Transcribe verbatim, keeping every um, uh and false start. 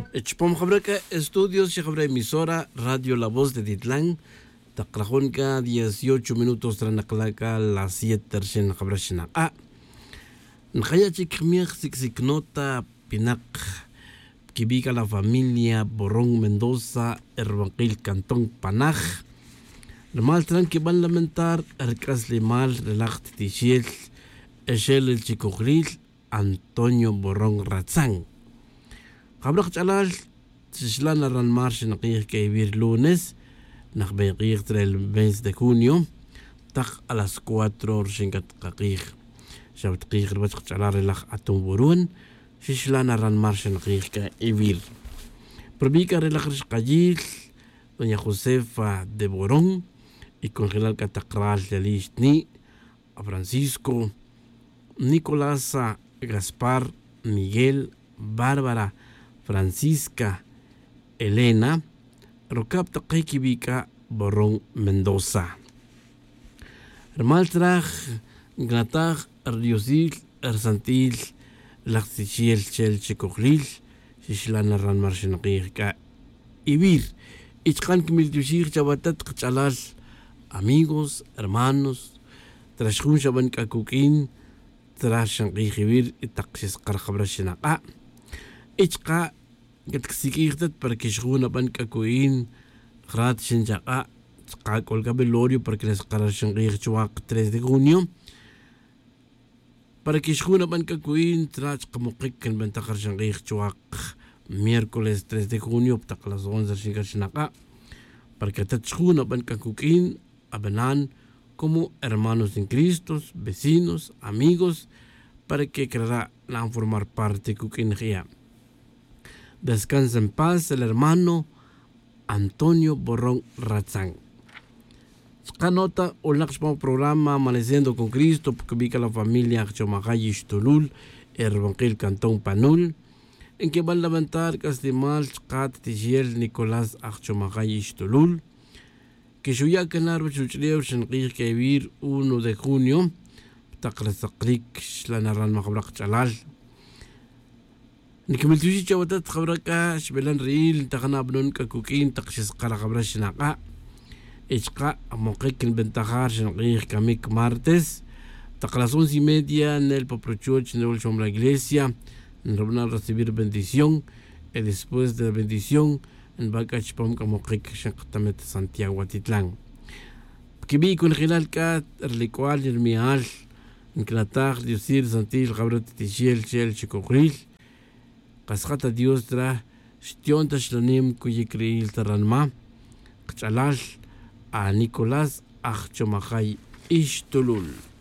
Chpom Jabraca Estudios, Chabra Emisora, Radio La Voz de Titlán, Taclajonca, dieciocho minutos, Tranaclaca, las siete, Shen Jabrashina. Ah, Njaya Chikmiak, Sixicnota, Pinac, Kibica la familia, Borrón Mendoza, Herbanquil Cantón Panaj. Normal tranqui van lamentar, Ercasle mal, Relacht Tichiel, Echel el Chicogril, Antonio Borrón Ratzán. Qabrak chalal tishlan ran march naqih que vivir lunes naqbeqih el mes de junio taq a las cuatro shinkat qaqih shabtqih rbach chalar relaj atum burun shishlan ran march naqih que vivir probica relaj qajil doña Josefa de Borón y congelar catacral de Lishni a Francisco Nicolás Gaspar Miguel Bárbara Francisca Elena Rocap Taquequibica Borrón Mendoza Hermaltraj Gnataj Ardiosil Ersantil Laxichiel Chel Checojlil Shishlana Ran Marshanaqiqa Ibir Ichkan Kimiltushir Chabatat Chalal amigos, hermanos Trashun Shaban Kakukin Trashanqijibir Itaxis Qarqabrashinaqa Ichqa Gatxikirtat para que shuna ban kakuin Grat Shinjaqa Tzqa Kolga Belorio para que les qarashanqij chuaq tres de junio para que shuna ban kakuin Trach Kamuqikan ban taqarshanqij chuaq miércoles tres de junio Ptaq las once Shingarsinaqa para que tatshuna ban kakukin Abanan como hermanos en Cristo, vecinos, amigos para que querrá formar parte kukinjia. Descansa en paz el hermano Antonio Borrón Ratzán. Esta nota o el programa Amaneciendo con Cristo, porque ubica la familia Chomagay Ishtulul, Herbanquil Cantón Panul, en que van a levantar Castimal, Chkat, Tijiel, Nicolás Achomagay Ishtulul, que suya canar Chuchreo, Shenqir, que vivir uno de junio, Taqlasakrik, Shlanaran Machabrak Chalal. Nikimiltushi chawatat khabraka shbelan ril taqana abnun kakukin taqshis qara khabrashnaqa ichqa amoqikin bentajar shanqih kamik martes taqlas once y media en el Poprochoch en el la iglesia nos van a recibir bendición y después de la bendición en Bacachpom kamoqik shanqtamet Santiago Atitlán kibi kun khilal kat erlikwal yermial en klatar diosir santil khabrat tishiel chel chikokril Qasqata Dios tra shtion tashlanim kuyikriil taranma qchalal a Nicolás Achomagay Ishtulul.